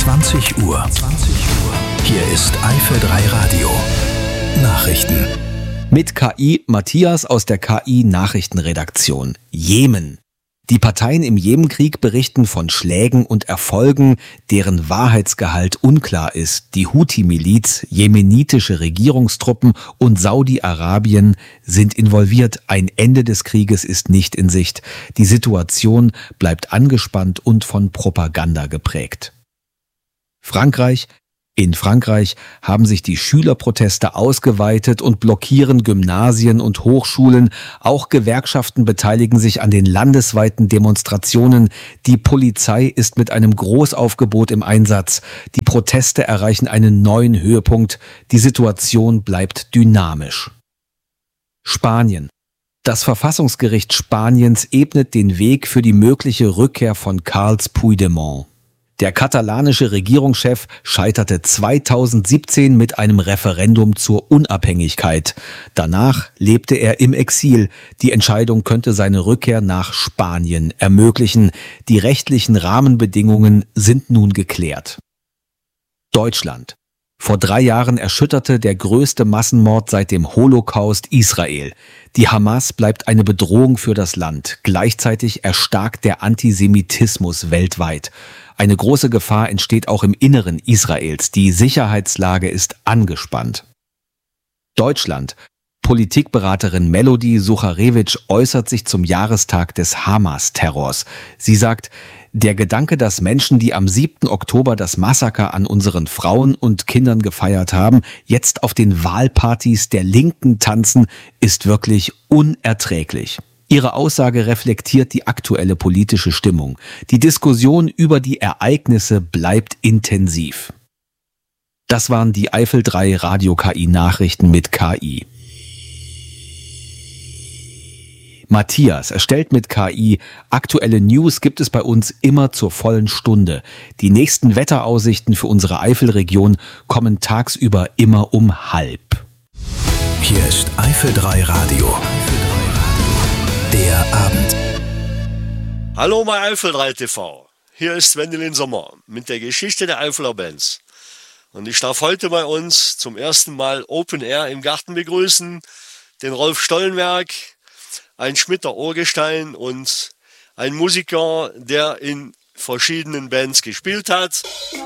20 Uhr. Hier ist Eifel 3 Radio. Nachrichten. Mit KI Matthias aus der KI-Nachrichtenredaktion. Jemen. Die Parteien im Jemenkrieg berichten von Schlägen und Erfolgen, deren Wahrheitsgehalt unklar ist. Die Houthi-Miliz, jemenitische Regierungstruppen und Saudi-Arabien sind involviert. Ein Ende des Krieges ist nicht in Sicht. Die Situation bleibt angespannt und von Propaganda geprägt. Frankreich. In Frankreich haben sich die Schülerproteste ausgeweitet und blockieren Gymnasien und Hochschulen. Auch Gewerkschaften beteiligen sich an den landesweiten Demonstrationen. Die Polizei ist mit einem Großaufgebot im Einsatz. Die Proteste erreichen einen neuen Höhepunkt. Die Situation bleibt dynamisch. Spanien. Das Verfassungsgericht Spaniens ebnet den Weg für die mögliche Rückkehr von Carles Puigdemont. Der katalanische Regierungschef scheiterte 2017 mit einem Referendum zur Unabhängigkeit. Danach lebte er im Exil. Die Entscheidung könnte seine Rückkehr nach Spanien ermöglichen. Die rechtlichen Rahmenbedingungen sind nun geklärt. Deutschland. Vor 3 Jahren erschütterte der größte Massenmord seit dem Holocaust Israel. Die Hamas bleibt eine Bedrohung für das Land. Gleichzeitig erstarkt der Antisemitismus weltweit. Eine große Gefahr entsteht auch im Inneren Israels. Die Sicherheitslage ist angespannt. Deutschland. Politikberaterin Melody Sucharewitsch äußert sich zum Jahrestag des Hamas-Terrors. Sie sagt, der Gedanke, dass Menschen, die am 7. Oktober das Massaker an unseren Frauen und Kindern gefeiert haben, jetzt auf den Wahlpartys der Linken tanzen, ist wirklich unerträglich. Ihre Aussage reflektiert die aktuelle politische Stimmung. Die Diskussion über die Ereignisse bleibt intensiv. Das waren die Eifel 3 Radio-KI-Nachrichten mit KI. Matthias erstellt mit KI. Aktuelle News gibt es bei uns immer zur vollen Stunde. Die nächsten Wetteraussichten für unsere Eifelregion kommen tagsüber immer um 12:30. Hier ist Eifel 3 Radio. Der Abend. Hallo bei Eifel 3 TV. Hier ist Wendelin Sommer mit der Geschichte der Eifeler Bands. Und ich darf heute bei uns zum ersten Mal Open Air im Garten begrüßen den Rolf Stollenberg, ein Schmitter Urgestein und ein Musiker, der in verschiedenen Bands gespielt hat.